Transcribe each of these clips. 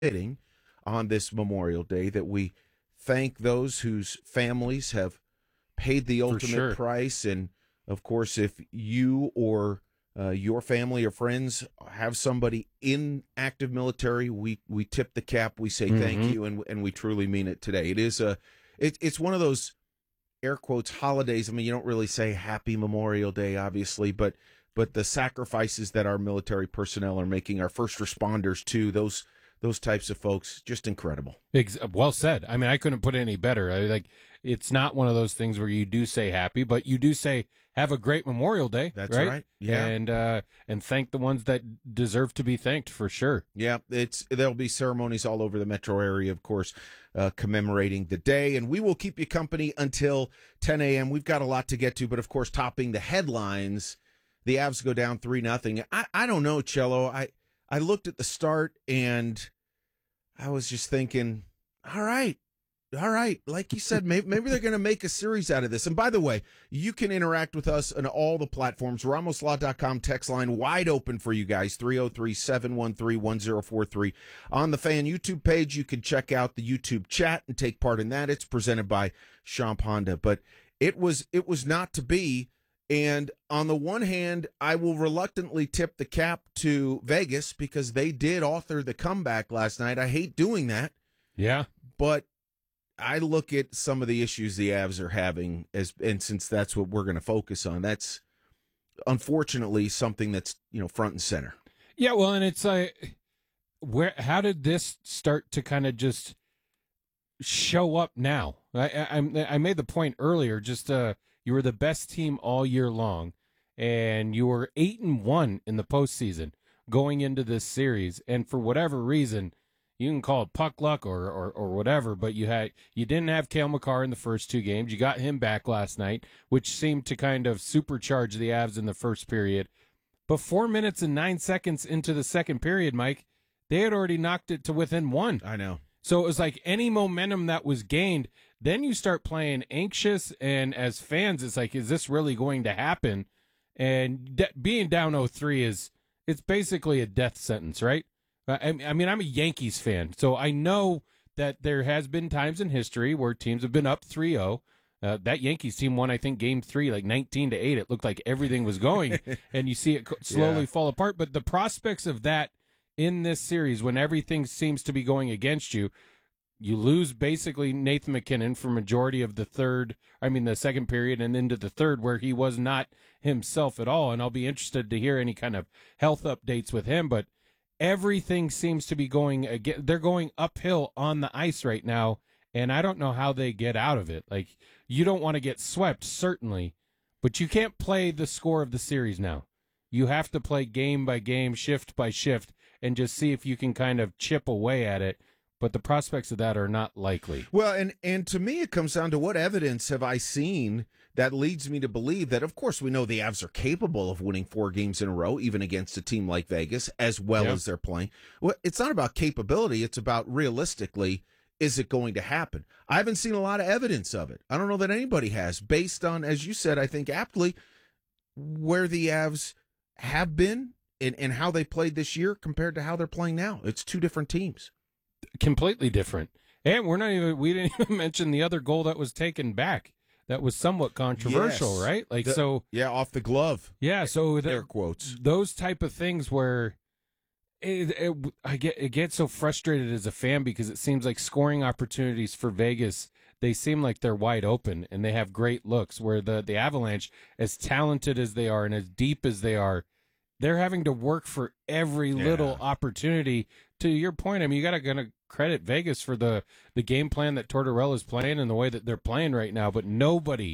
fitting on this Memorial Day that we thank those whose families have paid the ultimate price. And, of course, if you or your family or friends have somebody in active military, we tip the cap, we say thank you, and we truly mean it today. It is it's one of those air quotes holidays. I mean, you don't really say Happy Memorial Day, obviously, but the sacrifices that our military personnel are making, our first responders too, those types of folks, just incredible. Well said. I mean, I couldn't put it any better. It's not one of those things where you do say happy, but you do say have a great Memorial Day. That's right. Yeah, and thank the ones that deserve to be thanked for sure. Yeah, there'll be ceremonies all over the metro area, of course, commemorating the day, and we will keep you company until 10 a.m. We've got a lot to get to, but of course, topping the headlines, the Avs go down 3-0. I don't know, Cello. I looked at the start and I was just thinking, all right. Like you said, maybe they're going to make a series out of this. And by the way, you can interact with us on all the platforms. RamosLaw.com text line wide open for you guys, 303-713-1043. On the Fan YouTube page, you can check out the YouTube chat and take part in that. It's presented by Champ Honda. But it was not to be. And on the one hand, I will reluctantly tip the cap to Vegas because they did author the comeback last night. I hate doing that. Yeah. But I look at some of the issues the Avs are having, and since that's what we're going to focus on, that's unfortunately something that's front and center. Yeah, well, and it's how did this start to kind of just show up now? I made the point earlier. You were the best team all year long, and you were 8-1 in the postseason going into this series, and for whatever reason. You can call it puck luck or whatever, but you didn't have Cale Makar in the first two games. You got him back last night, which seemed to kind of supercharge the Avs in the first period. But 4 minutes and 9 seconds into the second period, Mike, they had already knocked it to within one. I know. So it was like any momentum that was gained, then you start playing anxious, and as fans, it's like, is this really going to happen? And being down 0-3 it's basically a death sentence, right? I mean, I'm a Yankees fan, so I know that there has been times in history where teams have been up 3-0. That Yankees team won, I think, Game 3, like 19-8. It looked like everything was going, and you see it slowly fall apart. But the prospects of that in this series, when everything seems to be going against you, you lose basically Nathan MacKinnon for majority of the second period and into the third, where he was not himself at all. And I'll be interested to hear any kind of health updates with him, but everything seems to be going again. They're going uphill on the ice right now, and I don't know how they get out of it. Like, you don't want to get swept, certainly, but you can't play the score of the series now. You have to play game by game, shift by shift, and just see if you can kind of chip away at it. But the prospects of that are not likely. Well, and to me, it comes down to what evidence have I seen that leads me to believe that, of course, we know the Avs are capable of winning 4 games in a row, even against a team like Vegas, as well as they're playing. Well, it's not about capability. It's about realistically, is it going to happen? I haven't seen a lot of evidence of it. I don't know that anybody has, based on, as you said, I think aptly, where the Avs have been and how they played this year compared to how they're playing now. It's two different teams. Completely different. And we didn't even mention the other goal that was taken back. That was somewhat controversial, right? Off the glove. Yeah, so air quotes. Those type of things where I get so frustrated as a fan because it seems like scoring opportunities for Vegas, they seem like they're wide open and they have great looks, where the Avalanche, as talented as they are and as deep as they are, they're having to work for every little opportunity. To your point, I mean, you got to credit Vegas for the game plan that Tortorella is playing and the way that they're playing right now, but nobody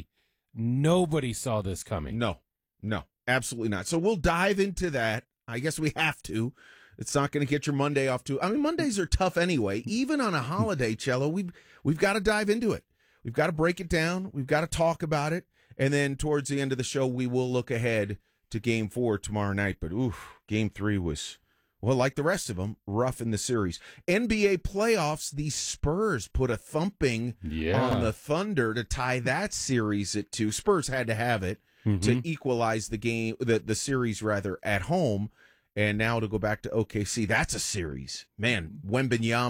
saw this coming. No, absolutely not. So we'll dive into that. I guess we have to. It's not going to get your Monday off to. I mean, Mondays are tough anyway. Even on a holiday, Cello, we've got to dive into it. We've got to break it down. We've got to talk about it, and then towards the end of the show, we will look ahead to Game 4 tomorrow night. But Game 3 was, well, like the rest of them, rough in the series. NBA playoffs, the Spurs put a thumping on the Thunder to tie that series at 2. Spurs had to have it to equalize the game, the series rather, at home. and now to go back to OKC, that's a series. Man, Wembanyama